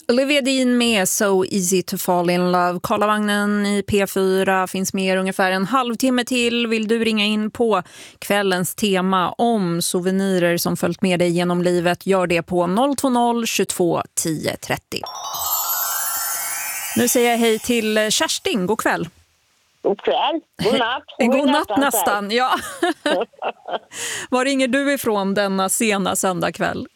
Olivia Dean med So Easy to Fall in Love. Karlavagnen i P4 finns med ungefär en halvtimme till. Vill du ringa in på kvällens tema om souvenirer som följt med dig genom livet? Gör det på 020 22 10 30. Nu säger jag hej till Kerstin. God kväll. God kväll. God natt. God natt nästan, ja. Var ringer du ifrån denna sena söndagkväll?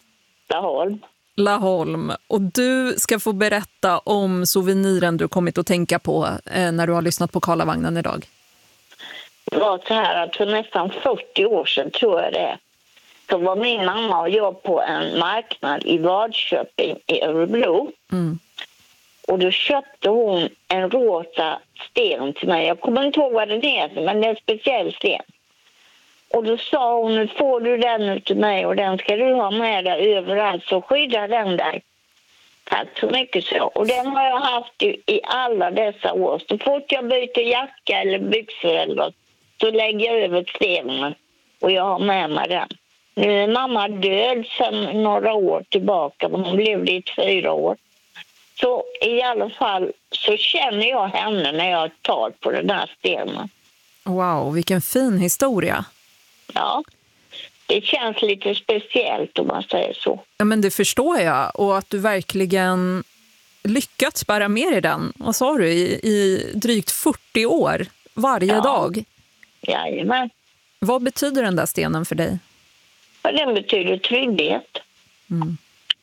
Laholm. Och du ska få berätta om souveniren du kommit att tänka på när du har lyssnat på Karlavagnen idag. Det var så här att för nästan 40 år sedan, tror jag det, så var min mamma och jag på en marknad i Vadköping i Örebro. Mm. Och då köpte hon en rosa sten till mig. Jag kommer inte ihåg vad den heter, men det är en speciell sten. Och då sa hon, nu får du den till mig och den ska du ha med dig överallt, så skydda den där. Tack så mycket så. Och den har jag haft i alla dessa år. Så fort jag byter jacka eller byxor eller något, så lägger jag över stenen och jag har med mig den. Nu är mamma död sedan några år tillbaka, men hon levde i 4 år. Så i alla fall så känner jag henne när jag tar på den här stenen. Wow, vilken fin historia. Ja, det känns lite speciellt om man säger så. Ja, men det förstår jag. Och att du verkligen lyckats bära med dig den, vad sa du, i drygt 40 år varje dag. Jajamän. Vad betyder den där stenen för dig? Ja, den betyder trygghet. Mm.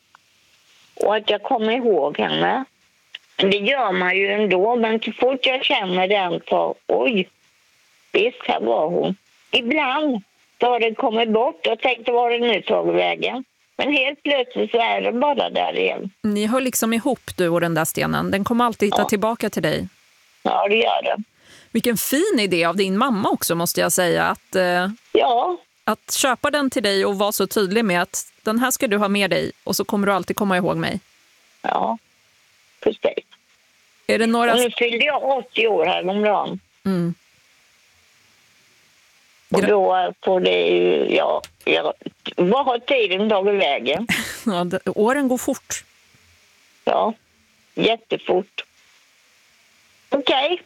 Och att jag kommer ihåg henne. Det gör man ju ändå, men så fort jag känner den så, oj, visst, här var hon. Ibland så har den kommit bort och tänkte var den nu tagit vägen. Men helt plötsligt så är den bara där igen. Ni hör liksom ihop, du och den där stenen. Den kommer alltid hitta tillbaka till dig. Ja, det gör den. Vilken fin idé av din mamma också, måste jag säga. Att köpa den till dig och vara så tydlig med att den här ska du ha med dig och så kommer du alltid komma ihåg mig. Ja, precis. Är det några... Och nu fyllde jag 80 år här om dagen. Mm. Och då får det ju, vad har tiden tagit vägen? Ja, åren går fort. Ja, jättefort. Okej.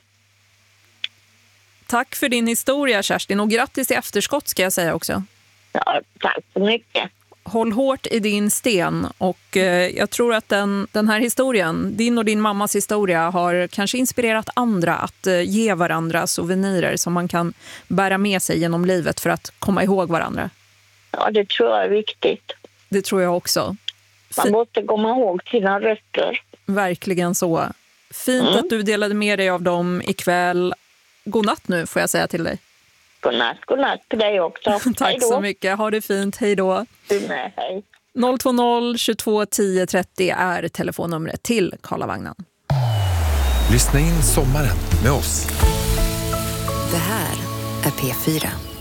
Tack för din historia, Kerstin, och grattis i efterskott ska jag säga också. Ja, tack så mycket. Håll hårt i din sten och jag tror att den här historien, din och din mammas historia, har kanske inspirerat andra att ge varandra souvenirer som man kan bära med sig genom livet för att komma ihåg varandra. Ja, det tror jag är viktigt. Det tror jag också. Man måste komma ihåg sina rötter. Verkligen så. Fint att du delade med dig av dem ikväll. God natt nu, får jag säga till dig. God natt till dig också. Tack så mycket. Ha det fint. Hej då. Du med, hej. 020 22 10 30 är telefonnumret till Karlavagnen. Lyssna in sommaren med oss. Det här är P4.